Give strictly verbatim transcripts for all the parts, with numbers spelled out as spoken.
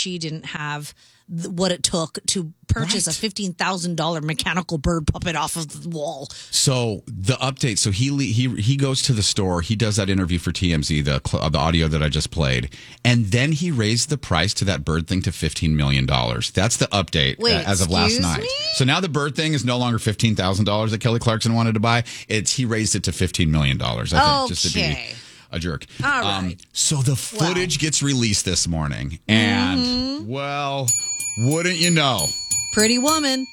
she didn't have th- what it took to purchase right. a fifteen thousand dollars mechanical bird puppet off of the wall. So the update, so he he he goes to the store, he does that interview for T M Z, the uh, the audio that I just played, and then he raised the price to that bird thing to fifteen million dollars. That's the update Wait, uh, as of last night. Me? So now the bird thing is no longer fifteen thousand dollars that Kelly Clarkson wanted to buy. It's he raised it to fifteen million dollars, I think, okay. just to be a jerk. All right. Um, so the footage wow. gets released this morning, and, mm-hmm. well, wouldn't you know? Pretty woman.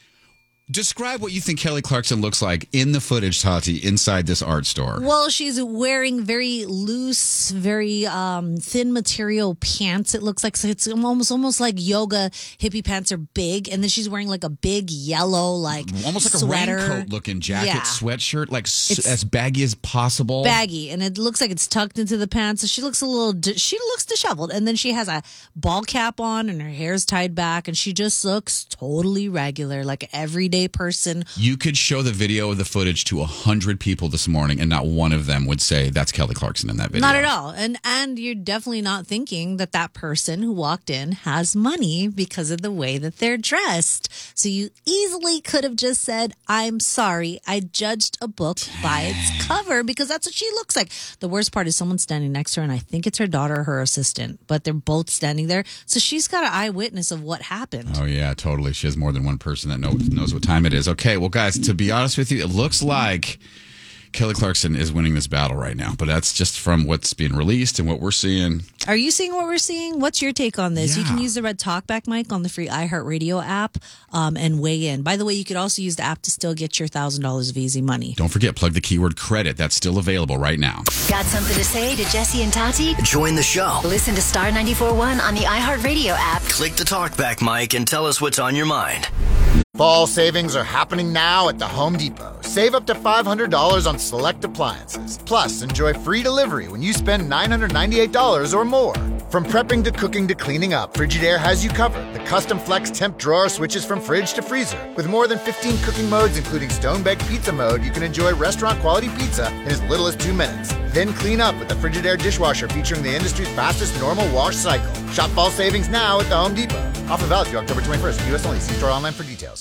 Describe what you think Kelly Clarkson looks like in the footage, Tati, inside this art store. Well, she's wearing very loose, very um, thin material pants. It looks like so it's almost almost like yoga hippie pants are big, and then she's wearing like a big yellow like almost like sweater. a raincoat looking jacket, yeah. sweatshirt, like s- as baggy as possible. Baggy, and it looks like it's tucked into the pants. So she looks a little. Di- she looks disheveled, and then she has a ball cap on, and her hair's tied back, and she just looks totally regular, like everyday person. You could show the video of the footage to a hundred people this morning, and not one of them would say that's Kelly Clarkson in that video. Not at all. And and you're definitely not thinking that that person who walked in has money because of the way that they're dressed. So you easily could have just said, "I'm sorry, I judged a book by its cover," because that's what she looks like. The worst part is someone's standing next to her, and I think it's her daughter or her assistant, but they're both standing there. So she's got an eyewitness of what happened. Oh yeah, totally. She has more than one person that knows knows what time it is. Okay, well, guys, to be honest with you, it looks like Kelly Clarkson is winning this battle right now, but that's just from what's being released and what we're seeing. Are you seeing what we're seeing? What's your take on this? Yeah. You can use the Red Talkback mic on the free iHeartRadio app um, and weigh in. By the way, you could also use the app to still get your one thousand dollars of easy money. Don't forget, plug the keyword credit. That's still available right now. Got something to say to Jesse and Tati? Join the show. Listen to Star ninety-four point one on the iHeartRadio app. Click the talkback mic and tell us what's on your mind. Fall savings are happening now at the Home Depot. Save up to five hundred dollars on select appliances. Plus, enjoy free delivery when you spend nine hundred ninety-eight dollars or more. From prepping to cooking to cleaning up, Frigidaire has you covered. The custom flex temp drawer switches from fridge to freezer. With more than fifteen cooking modes, including stone-baked pizza mode, you can enjoy restaurant-quality pizza in as little as two minutes. Then clean up with the Frigidaire dishwasher featuring the industry's fastest normal wash cycle. Shop fall savings now at the Home Depot. Offer valid through October twenty-first. U S only. See store online for details.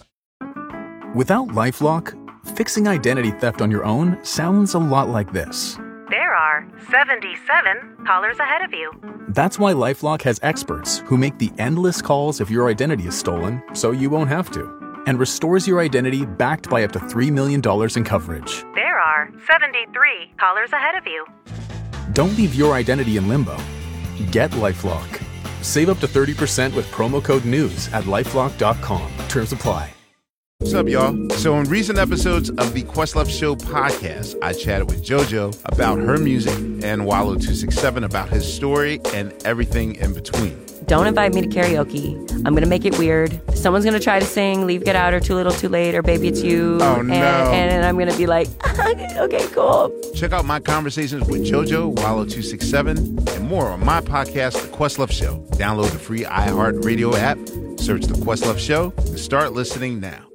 Without LifeLock, fixing identity theft on your own sounds a lot like this. There are seventy-seven callers ahead of you. That's why LifeLock has experts who make the endless calls if your identity is stolen, so you won't have to, and restores your identity backed by up to three million dollars in coverage. There are seventy-three callers ahead of you. Don't leave your identity in limbo. Get LifeLock. Save up to thirty percent with promo code NEWS at lifelock dot com. Terms apply. What's up, y'all? So in recent episodes of the Questlove Show podcast, I chatted with JoJo about her music and Wallow two sixty-seven about his story and everything in between. Don't invite me to karaoke. I'm going to make it weird. Someone's going to try to sing Leave, Get Out, or Too Little, Too Late, or Baby, It's You. Oh, no. And, and I'm going to be like, okay, cool. Check out my conversations with JoJo, Wallow two sixty-seven, and more on my podcast, The Questlove Show. Download the free iHeartRadio app, search The Questlove Show, and start listening now.